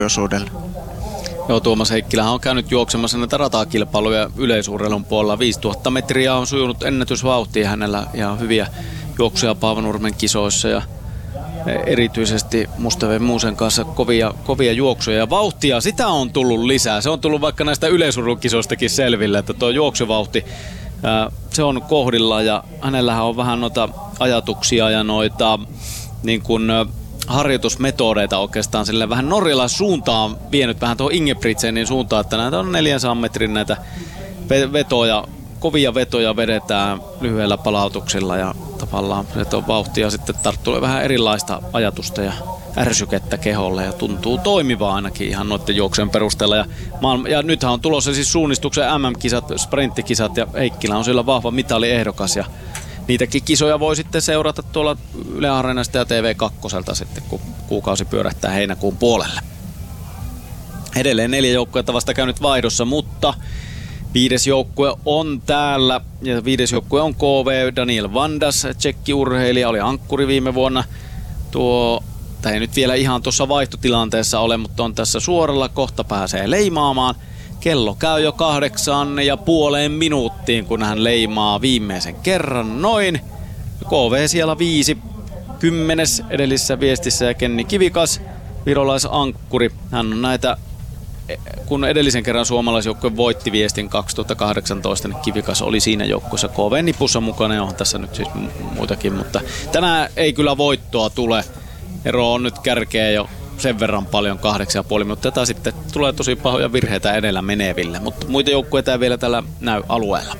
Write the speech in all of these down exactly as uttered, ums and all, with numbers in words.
ankkuriosuudelle. Joo, Tuomas Heikkilähän on käynyt juoksemassa näitä ratakilpailuja yleisurheilun puolella. viisituhatta metriä on sujunut ennätysvauhtia hänellä ja hyviä juoksuja Paavanurmen kisoissa ja erityisesti Mustaven Muusen kanssa kovia, kovia juoksuja ja vauhtia. Sitä on tullut lisää. Se on tullut vaikka näistä yleisurheilukisoistakin selville, että tuo juoksuvauhti se on kohdilla ja hänellähän on vähän noita ajatuksia ja noita niin kuin harjoitusmetodeita oikeastaan sille vähän norjalaissuuntaan vienyt vähän tuohon Ingebrigtsenin suuntaan, että näitä on neljänsadan metrin näitä vetoja, kovia vetoja vedetään lyhyellä palautuksilla ja tavallaan se on vauhtia sitten tarttuu vähän erilaista ajatusta ja ärsykettä keholle ja tuntuu toimivaa ainakin ihan noiden juoksujen perusteella. Ja, maailma, ja nythän on tulossa siis suunnistuksen M M-kisat, sprinttikisat ja Heikkilä on siellä vahva mitaliehdokas ja niitäkin kisoja voi sitten seurata tuolla Yle Areenasta ja T V kaksi sitten, kun kuukausi pyörähtää heinäkuun puolelle. Edelleen neljä joukkuetta vasta käynyt vaihdossa, mutta viides joukkue on täällä ja viides joukkue on K V. Daniel Vandas, tsekkiurheilija, oli ankkuri viime vuonna. Tuo, tämä ei nyt vielä ihan tuossa vaihtotilanteessa ole, mutta on tässä suoralla, kohta pääsee leimaamaan. Kello käy jo kahdeksan ja puoleen minuuttiin, kun hän leimaa viimeisen kerran noin. K V siellä viisi, kymmenes edellisessä viestissä ja Kenni Kivikas, virolaisankkuri. Hän on näitä, kun edellisen kerran suomalaisjoukkue voitti viestin kaksituhattakahdeksantoista, niin Kivikas oli siinä joukkueessa K V-nipussa mukana ja on tässä nyt siis muitakin, mutta tänään ei kyllä voittoa tule. Ero on nyt kärkeä jo sen verran paljon, kahdeksan ja puoli minuuttia. Tätä sitten tulee tosi pahoja virheitä edellä meneville, mutta muita joukkueita ei vielä tällä näy alueella.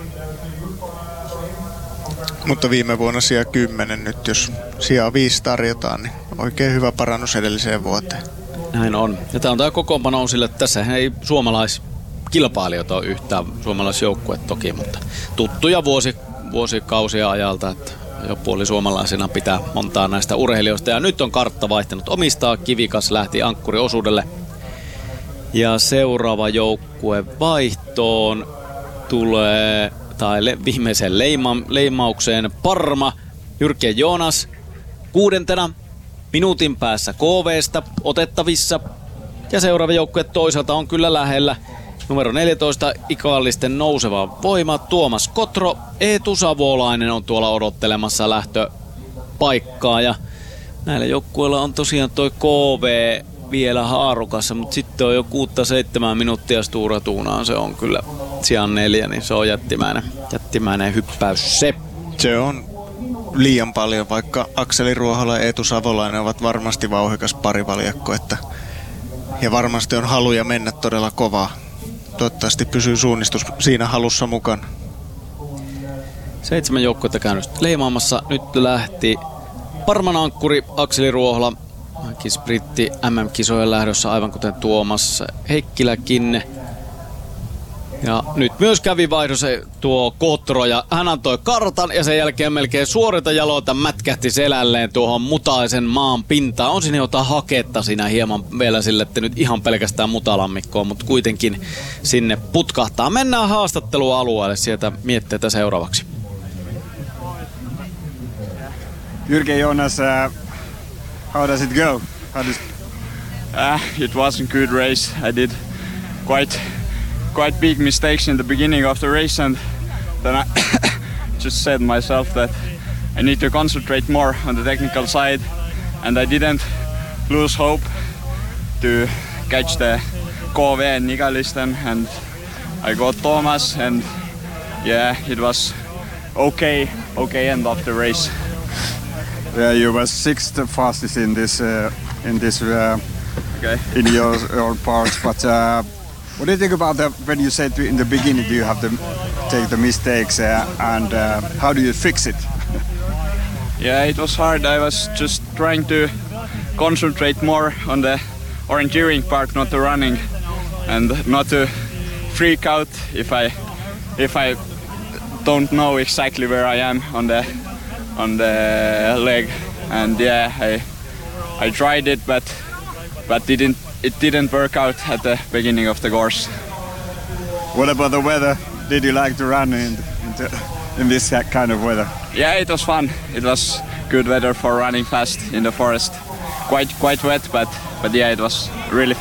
Mutta viime vuonna sija kymmenen nyt, jos sijaa viisi tarjotaan, niin oikein hyvä parannus edelliseen vuoteen. Näin on. Ja tämä on tämä kokoonpano on sille, että tässä ei suomalaiskilpailijoita ole yhtään, suomalaisjoukkue toki, mutta tuttuja vuosi, vuosikausia ajalta, että jo puoli suomalaisena pitää montaa näistä urheilijoista. Ja nyt on kartta vaihtanut omistaa. Kivikas lähti ankkuriosuudelle. Ja seuraava joukkue vaihtoon tulee, tai le, viimeiseen leima, leimaukseen Parma. Jyrki Joonas kuudentena minuutin päässä K V:stä otettavissa. Ja seuraava joukkue toisaalta on kyllä lähellä. Numero neljätoista Ikallisten nouseva voima Tuomas Kotro. Eetu Savolainen on tuolla odottelemassa lähtöpaikkaa. Ja näillä joukkueilla on tosiaan toi K V vielä haarukassa, mutta sitten on jo kuutta seitsemän minuuttia Stura Tuunaan. Se on kyllä sijaan neljä, niin se on jättimäinen, jättimäinen hyppäys se. Se on liian paljon, vaikka Akseli Ruohola ja Eetu Savolainen ovat varmasti vauhdikas parivaljakko, että ja varmasti on haluja mennä todella kovaa. Toivottavasti pysyy suunnistus siinä halussa mukana. Seitsemän joukkuetta käynyt leimaamassa. Nyt lähti Parman ankkuri Akseli Ruohola. Hänkin spritti M M-kisojen lähdössä aivan kuten Tuomas Heikkiläkin. Ja nyt myös kävi vaihdossa tuo Kotro ja hän antoi kartan ja sen jälkeen melkein suorita jaloita mätkähti selälleen tuohon mutaisen maan pintaan. On siinä jotain haketta siinä hieman vielä sille, että nyt ihan pelkästään mutalammikkoon, mutta kuitenkin sinne putkahtaa. Mennään haastattelualueelle sieltä mietteitä seuraavaksi. Jyrki Joonas, uh, how does it go? How does... Uh, it wasn't good race. I did quite quite big mistakes in the beginning of the race, and then I just said myself that I need to concentrate more on the technical side, and I didn't lose hope to catch the K V and Ikallisten, and I got Thomas, and yeah, it was okay, okay end of the race. Yeah, you were sixth fastest in this uh, in this uh, okay. in your your parts, but. Uh, What do you think about the, when you said in the beginning, do you have to take the mistakes uh, and uh, how do you fix it? Yeah, it was hard. I was just trying to concentrate more on the orienteering part, not the running, and not to freak out if I if I don't know exactly where I am on the on the leg. And yeah, I I tried it, but but didn't. It didn't work out at the beginning of the course. What about the weather? Did you like to run in, in, the, in this kind of weather? Yeah, it was fun. It was good weather for running fast in the forest. quite quite wet, but but yeah, it was really